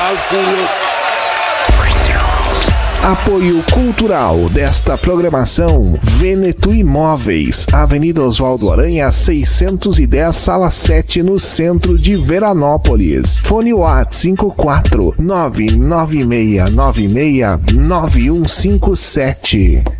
Apoio cultural desta programação: Veneto Imóveis, Avenida Oswaldo Aranha 610, Sala 7, no centro de Veranópolis. Fone WhatsApp 54 996969157.